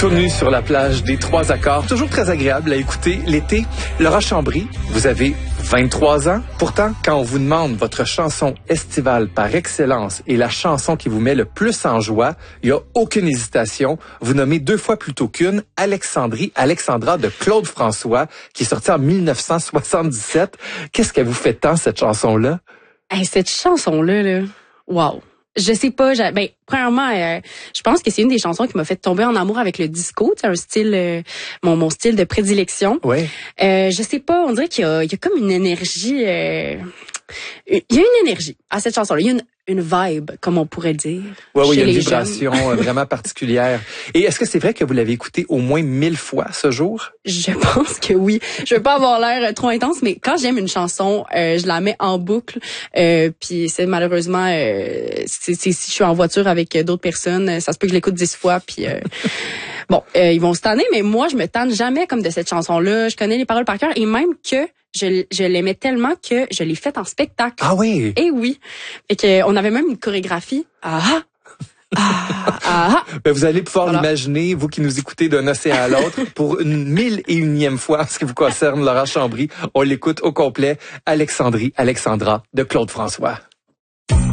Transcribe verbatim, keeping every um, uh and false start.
Tout nu sur la plage des Trois Accords. Toujours très agréable à écouter l'été. Laura Chambry, vous avez vingt-trois ans. Pourtant, quand on vous demande votre chanson estivale par excellence et la chanson qui vous met le plus en joie, il n'y a aucune hésitation. Vous nommez deux fois plutôt qu'une Alexandrie, Alexandra de Claude François, qui est sortie en mille neuf cent soixante-dix-sept. Qu'est-ce qu'elle vous fait tant, cette chanson-là? Hey, cette chanson-là, là, wow! Je sais pas, j'ai, ben premièrement, euh, je pense que c'est une des chansons qui m'a fait tomber en amour avec le disco, c'est un style, euh, mon mon style de prédilection. Ouais. Euh, je sais pas, on dirait qu'il y a, il y a comme une énergie, euh, il y a une énergie à cette chanson-là. Il y a une, une vibe, comme on pourrait dire. Oui, oui, il y a une les vibration jeunes. vraiment particulière. Et est-ce que c'est vrai que vous l'avez écouté au moins mille fois ce jour? Je pense que oui. Je veux pas avoir l'air trop intense, mais quand j'aime une chanson, euh, je la mets en boucle. Euh, puis c'est malheureusement, euh, c'est, c'est, si je suis en voiture avec d'autres personnes, ça se peut que je l'écoute dix fois. Puis euh, bon, euh, ils vont se tanner, mais moi, je me tanne jamais comme de cette chanson-là. Je connais les paroles par cœur et même que je, je l'aimais tellement que je l'ai faite en spectacle. Ah oui? Eh oui. Fait que on avait même une chorégraphie. Ah ah ah. Ben, vous allez pouvoir Voilà. l'imaginer, vous qui nous écoutez d'un océan à l'autre, pour une mille et unième fois en ce qui vous concerne, Laura Chambry. On l'écoute au complet. Alexandrie, Alexandra de Claude François.